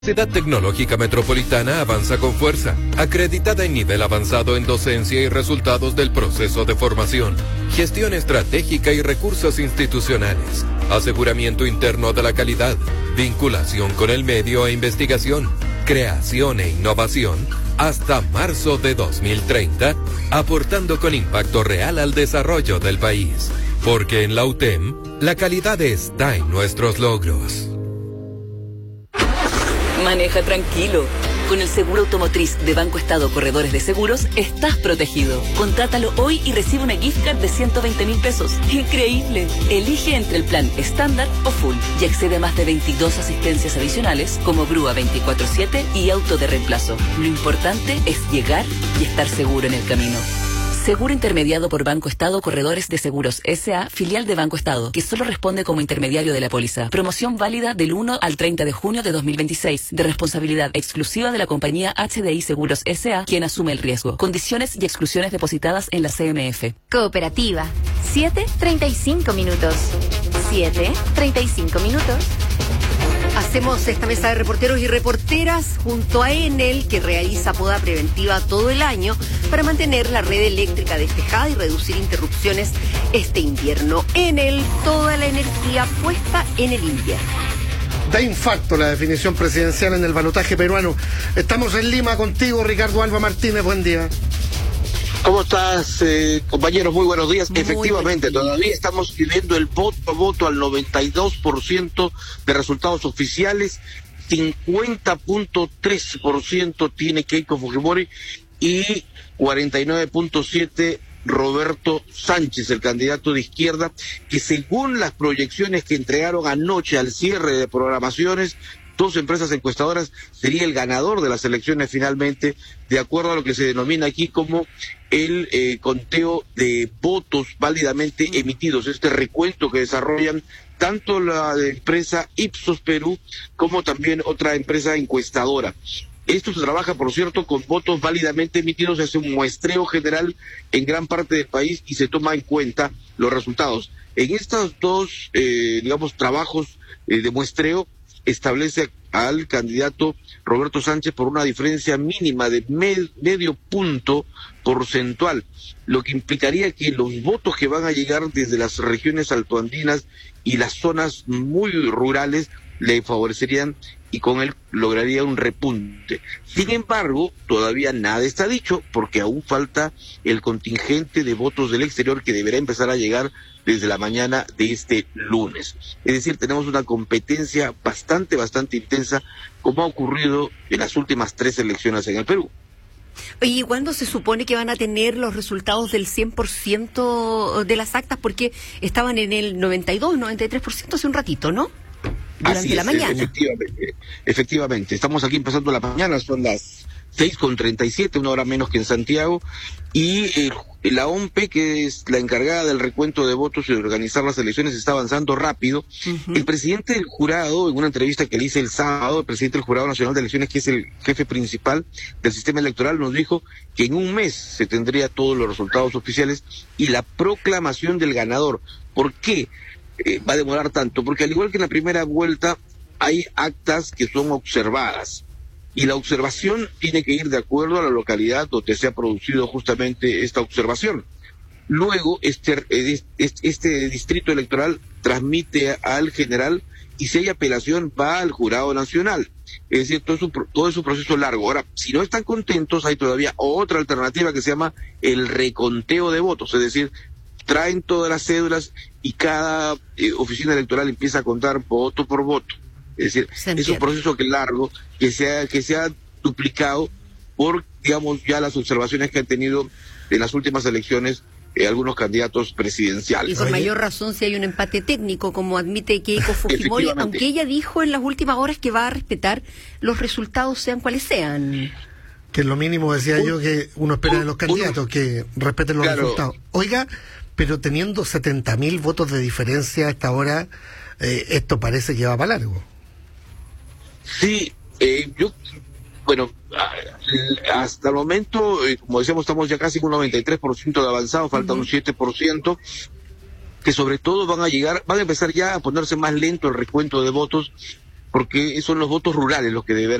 Universidad Tecnológica Metropolitana avanza con fuerza, acreditada en nivel avanzado en docencia y resultados del proceso de formación, gestión estratégica y recursos institucionales, aseguramiento interno de la calidad, vinculación con el medio e investigación, creación e innovación, hasta marzo de 2030, aportando con impacto real al desarrollo del país. Porque en la UTEM, la calidad está en nuestros logros. Maneja tranquilo. Con el seguro automotriz de Banco Estado Corredores de Seguros, estás protegido. Contrátalo hoy y recibe una gift card de 120.000 pesos. ¡Increíble! Elige entre el plan estándar o full y accede a más de 22 asistencias adicionales como grúa 24/7 y auto de reemplazo. Lo importante es llegar y estar seguro en el camino. Seguro intermediado por Banco Estado Corredores de Seguros S.A., filial de Banco Estado, que solo responde como intermediario de la póliza. Promoción válida del 1 al 30 de junio de 2026, de responsabilidad exclusiva de la compañía HDI Seguros S.A., quien asume el riesgo. Condiciones y exclusiones depositadas en la CMF. Cooperativa. 7:35 minutos. 7:35 minutos. Hacemos esta mesa de reporteros y reporteras junto a Enel, que realiza poda preventiva todo el año para mantener la red eléctrica despejada y reducir interrupciones este invierno. Enel, toda la energía puesta en el invierno. Da infarto la definición presidencial en el balotaje peruano. Estamos en Lima contigo, Ricardo Alba Martínez, buen día. ¿Cómo estás, compañeros? Muy buenos días. Efectivamente, todavía estamos viviendo el voto a voto al 92% de resultados oficiales. 50.3% tiene Keiko Fujimori y 49.7% Roberto Sánchez, el candidato de izquierda, que según las proyecciones que entregaron anoche al cierre de programaciones, dos empresas encuestadoras, sería el ganador de las elecciones finalmente, de acuerdo a lo que se denomina aquí como el conteo de votos válidamente emitidos, este recuento que desarrollan tanto la empresa Ipsos Perú como también otra empresa encuestadora. Esto se trabaja, por cierto, con votos válidamente emitidos, se hace un muestreo general en gran parte del país y se toma en cuenta los resultados. En estos dos, trabajos de muestreo, establece al candidato Roberto Sánchez por una diferencia mínima de medio punto porcentual, lo que implicaría que los votos que van a llegar desde las regiones altoandinas y las zonas muy rurales le favorecerían y con él lograría un repunte. Sin embargo, todavía nada está dicho porque aún falta el contingente de votos del exterior que deberá empezar a llegar desde la mañana de este lunes. Es decir, tenemos una competencia bastante intensa, como ha ocurrido en las últimas 3 elecciones en el Perú. Oye, ¿y cuándo se supone que van a tener los resultados del 100% de las actas? Porque estaban en el 92, 93% hace un ratito, ¿no? Durante la mañana. Efectivamente. Estamos aquí empezando la mañana, son las 6:37, una hora menos que en Santiago, y la OMPE, que es la encargada del recuento de votos y de organizar las elecciones, está avanzando rápido. El presidente del jurado, en una entrevista que le hice el sábado, el presidente del Jurado Nacional de Elecciones, que es el jefe principal del sistema electoral, nos dijo que en un mes se tendría todos los resultados oficiales y la proclamación del ganador. ¿Por qué va a demorar tanto? Porque al igual que en la primera vuelta, hay actas que son observadas. Y la observación tiene que ir de acuerdo a la localidad donde se ha producido justamente esta observación. Luego, este distrito electoral transmite al general y si hay apelación va al Jurado Nacional. Es decir, todo es un proceso largo. Ahora, si no están contentos, hay todavía otra alternativa que se llama el reconteo de votos. Es decir, traen todas las cédulas y cada oficina electoral empieza a contar voto por voto. Es decir, es un proceso largo que se ha duplicado por, digamos, ya las observaciones que han tenido en las últimas elecciones algunos candidatos presidenciales. Y con mayor razón si hay un empate técnico, como admite Keiko Fujimori, aunque ella dijo en las últimas horas que va a respetar los resultados sean cuales sean. Que es lo mínimo, decía yo, que uno espera de los candidatos, que respeten los resultados. Oiga, pero teniendo 70.000 votos de diferencia a esta hora, esto parece que va para largo. Sí, hasta el momento, como decíamos, estamos ya casi con un 93% de avanzado, falta un 7%, que sobre todo van a empezar ya a ponerse más lento el recuento de votos porque son los votos rurales los que deberán